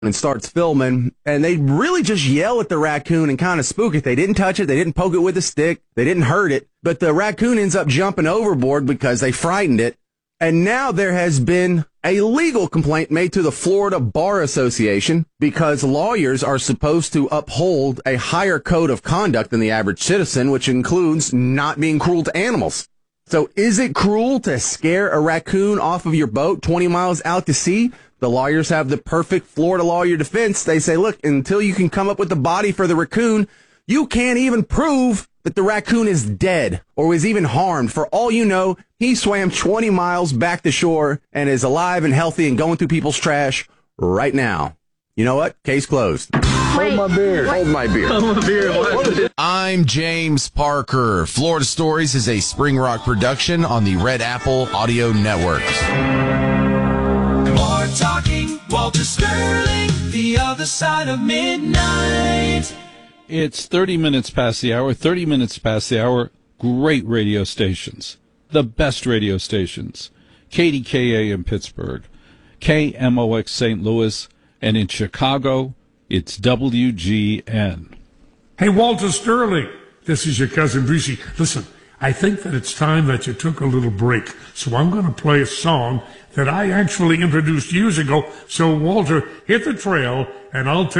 and starts filming, and they really just yell at the raccoon and kind of spook it. They didn't touch it. They didn't poke it with a stick. They didn't hurt it. But the raccoon ends up jumping overboard because they frightened it. And now there has been a legal complaint made to the Florida Bar Association because lawyers are supposed to uphold a higher code of conduct than the average citizen, which includes not being cruel to animals. So is it cruel to scare a raccoon off of your boat 20 miles out to sea? The lawyers have the perfect Florida lawyer defense. They say, look, until you can come up with the body for the raccoon, you can't even prove that the raccoon is dead or was even harmed. For all you know, he swam 20 miles back to shore and is alive and healthy and going through people's trash right now. You know what? Case closed. Hold my beer. Hold my beer. Hold my beer. I'm James Parker. Florida Stories is a Spring Rock production on the Red Apple Audio Network. More talking, Walter Sterling, the other side of midnight. It's 30 minutes past the hour, 30 minutes past the hour. Great radio stations. The best radio stations. KDKA in Pittsburgh, KMOX St. Louis, and in Chicago, it's WGN. Hey, Walter Sterling, this is your cousin Brucey. Listen, I think that it's time that you took a little break, so I'm going to play a song that I actually introduced years ago. So, Walter, hit the trail, and I'll take